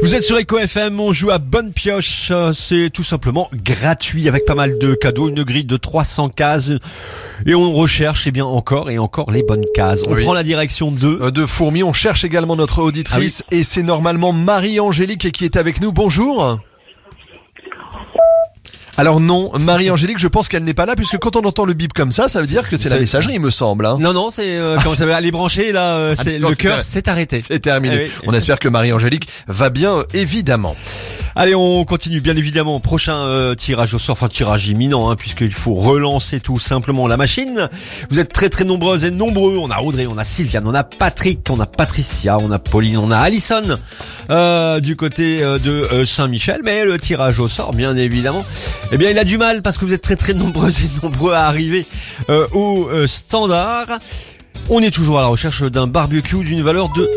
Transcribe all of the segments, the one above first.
Vous êtes sur Eco FM, on joue à Bonne Pioche, c'est tout simplement gratuit avec pas mal de cadeaux, une grille de 300 cases et on recherche encore et encore les bonnes cases. On prend la direction de Fourmi, on cherche également notre auditrice et c'est normalement Marie-Angélique qui est avec nous. Bonjour. Alors non, Marie-Angélique, je pense qu'elle n'est pas là puisque quand on entend le bip comme ça veut dire que c'est la messagerie, il me semble. Hein. Non, c'est comment ça va aller brancher là, le cœur s'est arrêté. C'est terminé. Oui. On espère que Marie-Angélique va bien, évidemment. Allez, on continue bien évidemment. Prochain tirage au sort, enfin tirage imminent, puisqu'il faut relancer tout simplement la machine. Vous êtes très très nombreuses et nombreux. On a Audrey, on a Sylviane, on a Patrick, on a Patricia, on a Pauline, on a Alison du côté de Saint-Michel. Mais le tirage au sort, bien évidemment, eh bien il a du mal parce que vous êtes très très nombreuses et nombreux à arriver au standard. On est toujours à la recherche d'un barbecue d'une valeur de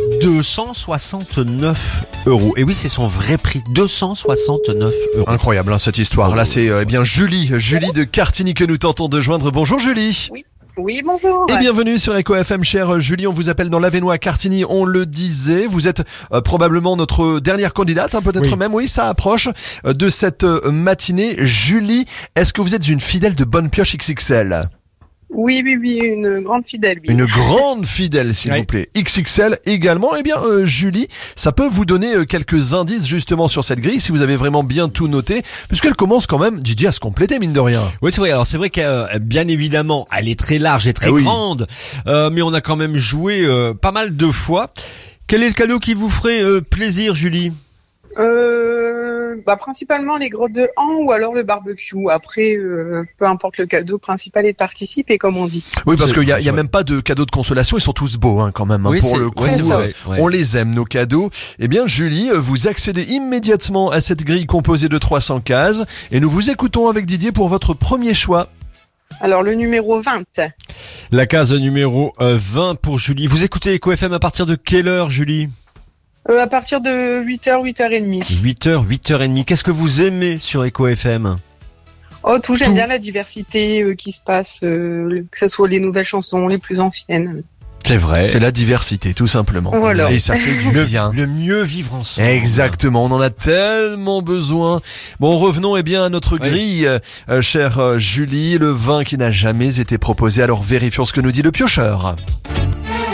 269 €. Et oui, c'est son vrai prix, 269 €. Incroyable cette histoire. Là, c'est bien Julie de Cartigny que nous tentons de joindre. Bonjour Julie. Oui, bonjour. Et bienvenue sur Eco FM, chère Julie. On vous appelle dans l'Avesnois à Cartigny, on le disait. Vous êtes probablement notre dernière candidate, peut-être même. Oui, ça approche de cette matinée. Julie, est-ce que vous êtes une fidèle de Bonne Pioche XXL ? Oui, une grande fidèle. Oui. Une grande fidèle, s'il vous plaît. XXL également. Eh bien, Julie, ça peut vous donner quelques indices justement sur cette grille, si vous avez vraiment bien tout noté, puisqu'elle commence quand même, Didier, à se compléter, mine de rien. Oui, c'est vrai. Alors, c'est vrai que, bien évidemment, elle est très large et très grande, mais on a quand même joué pas mal de fois. Quel est le cadeau qui vous ferait plaisir, Julie ? Principalement les grottes de Han ou alors le barbecue. Après, peu importe le cadeau, principal est de participer, comme on dit. Oui, parce qu'il y a même pas de cadeaux de consolation, ils sont tous beaux quand même. Oui, pour le coup, on les aime nos cadeaux. Eh bien, Julie, vous accédez immédiatement à cette grille composée de 300 cases et nous vous écoutons avec Didier pour votre premier choix. Alors le numéro 20. La case numéro 20 pour Julie. Vous écoutez Eco FM à partir de quelle heure, Julie ? À partir de 8h, 8h30. 8h, 8h30. Qu'est-ce que vous aimez sur Eco FM ? Tout, j'aime bien la diversité qui se passe, que ce soit les nouvelles chansons, les plus anciennes. C'est vrai. C'est la diversité, tout simplement. Voilà. Et ça fait du bien. Le mieux vivre ensemble. Exactement. On en a tellement besoin. Bon, revenons à notre grille, chère Julie. Le vin qui n'a jamais été proposé. Alors vérifions ce que nous dit le piocheur.